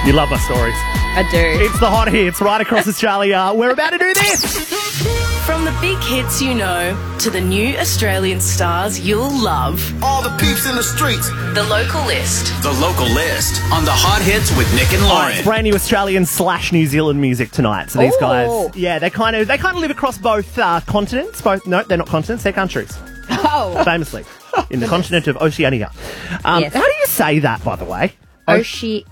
You love my stories. I do. It's the hot hits right across Australia. We're about to do this. From the big hits you know to the new Australian stars you'll love. All the peeps in the streets. The Local List. The Local List on the Hot Hits with Nick and Lauren. It's brand new Australian / New Zealand music tonight. So these guys, yeah, they kind of live across both continents. No, they're not continents; they're countries. Oh. Famously, in the continent of Oceania. Yes. How do you say that, by the way? Oceania.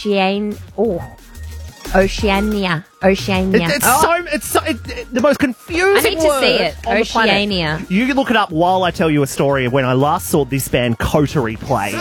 Oceania. It's the most confusing I need to see word it. on the planet. Oceania. You can look it up while I tell you a story of when I last saw this band Coterie play.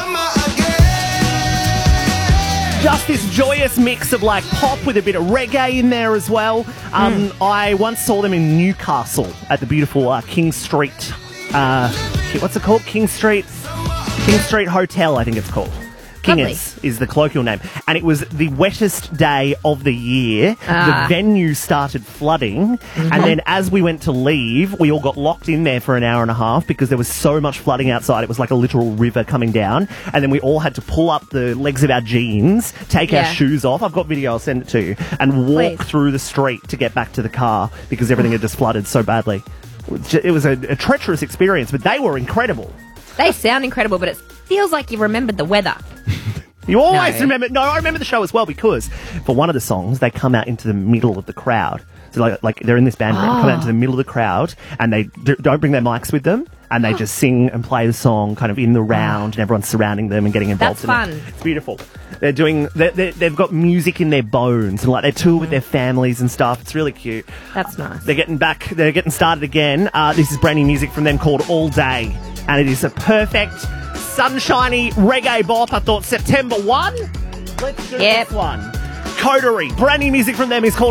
Just this joyous mix of like pop with a bit of reggae in there as well. I once saw them in Newcastle at the beautiful King Street. What's it called? King Street Hotel, I think it's called. King's is the colloquial name. And it was the wettest day of the year. The venue started flooding. And then as we went to leave, we all got locked in there for an hour and a half because there was so much flooding outside. It was like a literal river coming down. And then we all had to pull up the legs of our jeans, take our shoes off. I've got video, I'll send it to you. And walk through the street to get back to the car because everything had just flooded so badly. It was a treacherous experience, but they were incredible. They sound incredible, but it feels like you remembered the weather. You always remember... No, I remember the show as well because for one of the songs, they come out into the middle of the crowd. So like they're in this band room, come out into the middle of the crowd, and they don't bring their mics with them, and they just sing and play the song kind of in the round, and everyone's surrounding them and getting involved in it. It's beautiful. They've got music in their bones, and like they tour with their families and stuff. It's really cute. That's nice. They're getting started again. This is brand new music from them called All Day, and it is a perfect sunshiny reggae bop. I thought September 1. Let's do this one. Coterie. Brand new music from them is called